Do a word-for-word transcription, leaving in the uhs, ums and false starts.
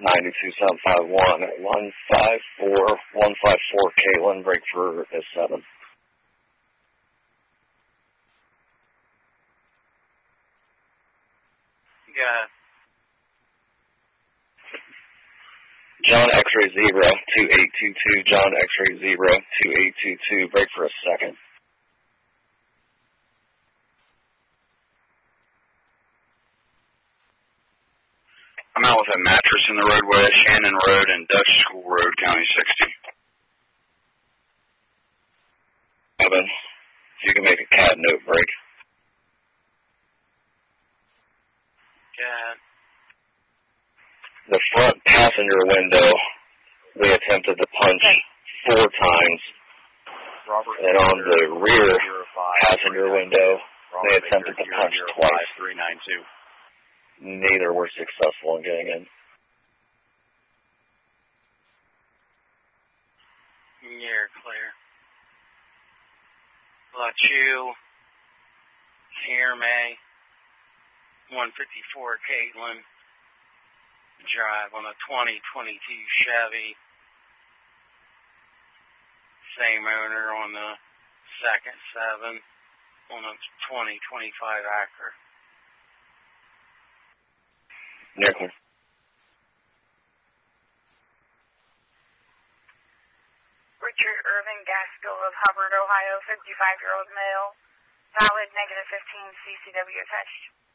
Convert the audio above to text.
nine two seven five one, one five four, one five four, Caitlin, break for S seven. Yeah. John X-Ray Zebra, two eight two two, John X-Ray Zebra, two eight two two, break for a second. I'm out with a mattress in the roadway, Shannon Road and Dutch School Road, County sixty. Evan, if you can make a cat note break. Cat. The front passenger window, we attempted to punch four times. Robert and on the rear passenger window, they Robert attempted to punch twice. three nine two. Neither were successful in getting in. You're clear. LaChue, here, May, one fifty-four, Caitlin, drive on a twenty twenty-two Chevy, same owner on the second seven, on a twenty twenty-five Acura. Nickel. Richard Irvin Gaskell of Hubbard, Ohio, fifty-five-year-old male, valid negative fifteen C C W attached.